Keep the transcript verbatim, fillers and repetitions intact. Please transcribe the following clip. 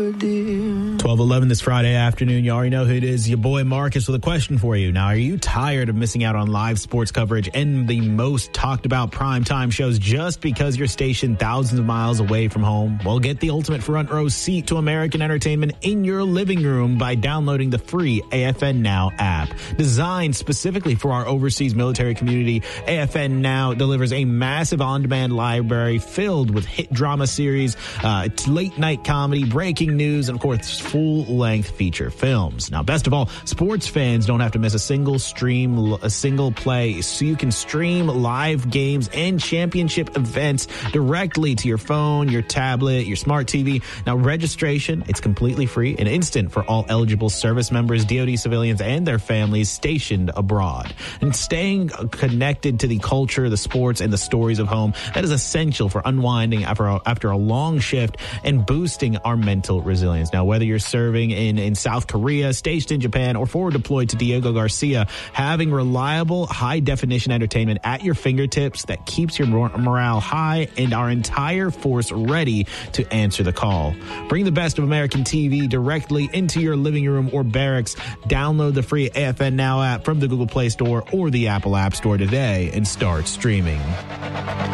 twelve eleven this Friday afternoon. You already know who it is. Your boy Marcus with a question for you. Now, are you tired of missing out on live sports coverage and the most talked about primetime shows just because you're stationed thousands of miles away from home? Well, get the ultimate front row seat to American entertainment in your living room by downloading the free A F N Now app. Designed specifically for our overseas military community, A F N Now delivers a massive on-demand library filled with hit drama series, uh, late-night comedy, breaking news, and of course, full-length feature films. Now, best of all, sports fans don't have to miss a single stream, a single play, so you can stream live games and championship events directly to your phone, your tablet, your smart T V. Now, registration, it's completely free and instant for all eligible service members, D O D civilians, and their families stationed abroad. And staying connected to the culture, the sports, and the stories of home, that is essential for unwinding after a, after a long shift and boosting our mental resilience. Now, whether you're serving in, in South Korea, stationed in Japan, or forward deployed to Diego Garcia, having reliable, high-definition entertainment at your fingertips that keeps your morale high and our entire force ready to answer the call. Bring the best of American T V directly into your living room or barracks. Download the free A F N Now app from the Google Play Store or the Apple App Store today and start streaming.